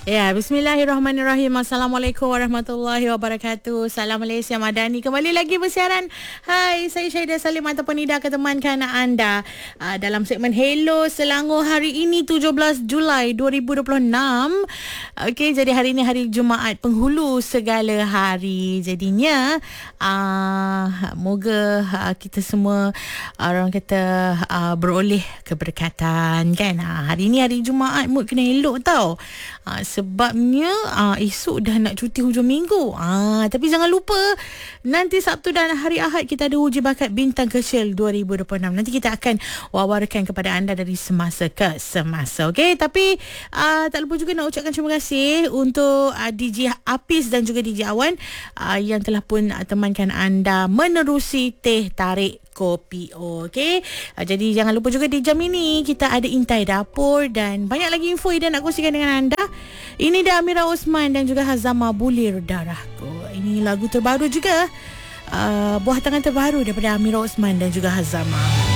Ya, bismillahirrahmanirrahim. Assalamualaikum warahmatullahi wabarakatuh. Salam Malaysia Madani. Kembali lagi bersiaran. Hai, saya Syahidah Salim ataupun Nida ketemankan anda dalam segmen Hello Selangor hari ini 17 Julai 2026. Okey, jadi hari ini hari Jumaat penghulu segala hari. Jadinya moga kita semua orang kata beroleh keberkatan kan. Hari ini hari Jumaat, mood kena elok tau. Sebabnya esok dah nak cuti hujung minggu. Tapi jangan lupa nanti Sabtu dan hari Ahad kita ada uji bakat Bintang Kecil 2026. Nanti kita akan wawarkan kepada anda dari semasa ke semasa. Okey, tapi tak lupa juga nak ucapkan terima kasih untuk DJ Apis dan juga DJ Awan yang telah pun temankan anda menerusi Teh Tarik Kopi. Okey. Jadi jangan lupa juga di jam ini kita ada Intai Dapur dan banyak lagi info yang nak kongsikan dengan anda. Ini dah Amira Osman dan juga Hazama Bulir Darahku. Ini lagu terbaru juga. Buah tangan terbaru daripada Amira Osman dan juga Hazama.